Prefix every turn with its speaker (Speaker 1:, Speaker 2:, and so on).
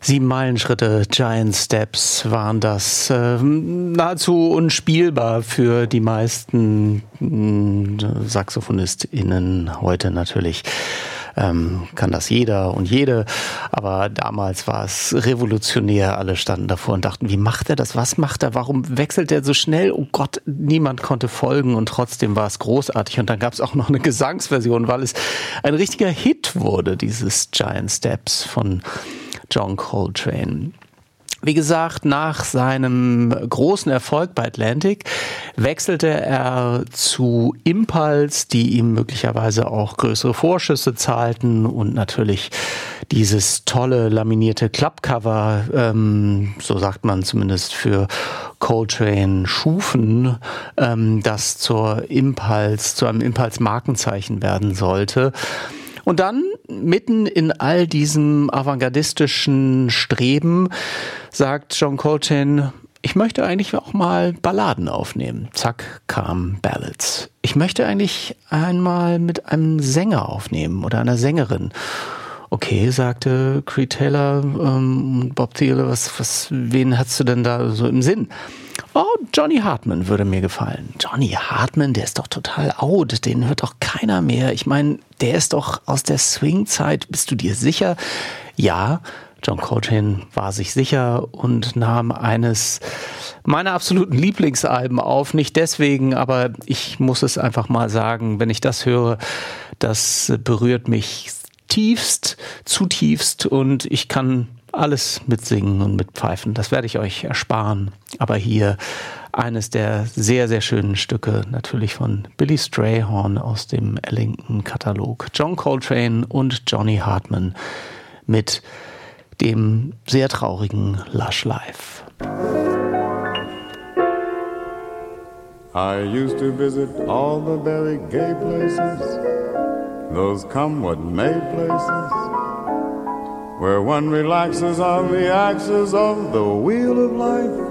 Speaker 1: 7 Meilenschritte, Giant Steps waren das. Nahezu unspielbar für die meisten SaxophonistInnen heute natürlich. Kann das jeder und jede, aber damals war es revolutionär. Alle standen davor und dachten, wie macht er das? Was macht er? Warum wechselt er so schnell? Oh Gott, niemand konnte folgen und trotzdem war es großartig. Und dann gab es auch noch eine Gesangsversion, weil es ein richtiger Hit wurde, dieses Giant Steps von John Coltrane. Wie gesagt, nach seinem großen Erfolg bei Atlantic wechselte er zu Impulse, die ihm möglicherweise auch größere Vorschüsse zahlten und natürlich dieses tolle laminierte Klappcover, so sagt man zumindest für Coltrane, schufen, das zu einem Impulse-Markenzeichen werden sollte. Und dann, mitten in all diesem avantgardistischen Streben, sagt John Coltrane, ich möchte eigentlich auch mal Balladen aufnehmen. Zack, kam Ballads. Ich möchte eigentlich einmal mit einem Sänger aufnehmen oder einer Sängerin. Okay, sagte Creed Taylor, Bob Thiele, wen hast du denn da so im Sinn? Oh, Johnny Hartman würde mir gefallen. Johnny Hartman, der ist doch total out, den hört doch keiner mehr. Ich meine, der ist doch aus der Swing-Zeit. Bist du dir sicher? Ja, John Coltrane war sich sicher und nahm eines meiner absoluten Lieblingsalben auf. Nicht deswegen, aber ich muss es einfach mal sagen, wenn ich das höre, das berührt mich zutiefst und ich kann alles mitsingen und mitpfeifen. Das werde ich euch ersparen. Aber hier eines der sehr, sehr schönen Stücke, natürlich von Billy Strayhorn aus dem Ellington-Katalog. John Coltrane und Johnny Hartman mit dem sehr traurigen Lush Life.
Speaker 2: I used to visit all the very gay places, those come what may places, where one relaxes on the axis of the wheel of life.